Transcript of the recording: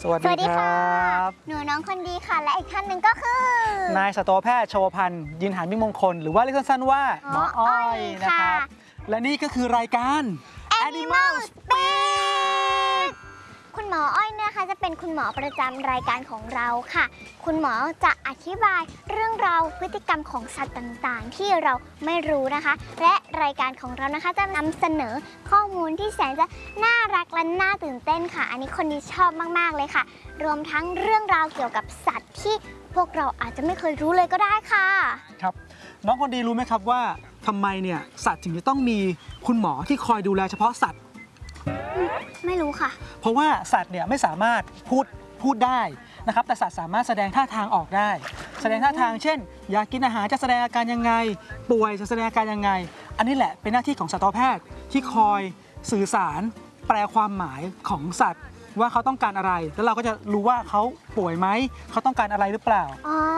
สวัสดีครับหนูน้องคนดีค่ะและอีกท่านหนึ่งก็คือนายสัตวแพทย์โชวพันธ์ยินหานมิ่งมงคลหรือว่าเรียกสั้นๆว่าหมออ้อยนะครับและนี่ก็คือรายการ Animal Speak คุณหมออ้อยนะคะจะเป็นคุณหมอประจำรายการของเราค่ะคุณหมอจะอธิบายเรื่องราวพฤติกรรมของสัตว์ต่างๆที่เราไม่รู้นะคะและรายการของเรานะคะจะนำเสนอข้อมูลที่แสนจะน่ารักและน่าตื่นเต้นค่ะอันนี้คนดีชอบมากๆเลยค่ะรวมทั้งเรื่องราวเกี่ยวกับสัตว์ที่พวกเราอาจจะไม่เคยรู้เลยก็ได้ค่ะครับน้องคนดีรู้ไหมครับว่าทำไมเนี่ยสัตว์ถึงจะต้องมีคุณหมอที่คอยดูแลเฉพาะสัตว์ไม่รู้ค่ะเพราะว่าสัตว์เนี่ยไม่สามารถพูดได้นะครับแต่สัตว์สามารถแสดงท่าทางออกได้แสดงท่าทางเช่นอยากกินอาหารจะแสดงอาการยังไงป่วยจะแสดงอาการยังไงอันนี้แหละเป็นหน้าที่ของสัตวแพทย์ที่คอยสื่อสารแปลความหมายของสัตว์ว่าเขาต้องการอะไรแล้วเราก็จะรู้ว่าเขาป่วยไหมเขาต้องการอะไรหรือเปล่าอ๋อ